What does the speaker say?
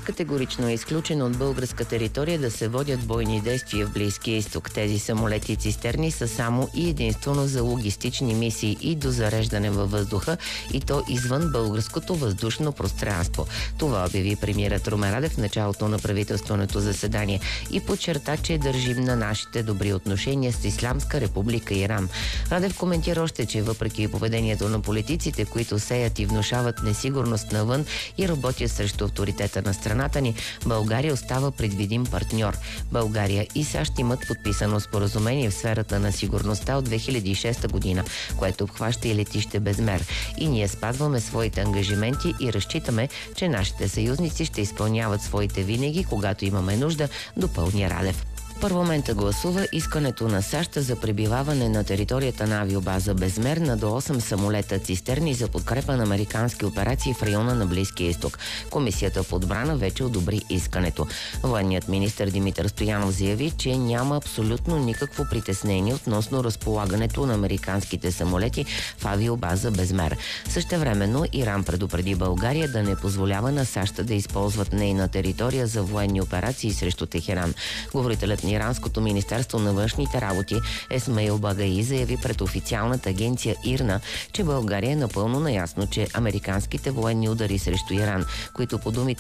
категорично е изключено от българска територия да се водят бойни действия в Близкия изток. Тези самолети цистерни са само и единствено за логистични мисии и до зареждане във въздуха, и то извън българското въздушно пространство. Това обяви премиерът Румен Радев в началото на правителственото заседание и подчерта, че държим на нашите добри отношения с Ислямска република Иран. Радев коментира още, че въпреки поведението на политиците, които сеят и внушават несигурност навън и работят срещу авторитета на страната ни, България остава предвидим партньор. България и САЩ имат подписано споразумение в сферата на сигурността от 2006 година, което обхваща и летище Безмер. И ние спазваме своите ангажименти и разчитаме, че нашите съюзници ще изпълняват своите винаги, когато имаме нужда, допълни Радев. Парламентът гласува искането на САЩ за пребиваване на територията на авиобаза Безмер на до 8 самолета цистерни за подкрепа на американски операции в района на Близкия изток. Комисията по отбрана вече одобри искането. Военният министър Димитър Стоянов заяви, че няма абсолютно никакво притеснение относно разполагането на американските самолети в авиобаза Безмер. Същевременно Иран предупреди България да не позволява на САЩ да използват нейна територия за военни операции срещу Техеран. Говорителят на Иранското министерство на външните работи Есмаил Багаи заяви пред официалната агенция ИРНА, че България е напълно наясно, че американските военни удари срещу Иран, които по думите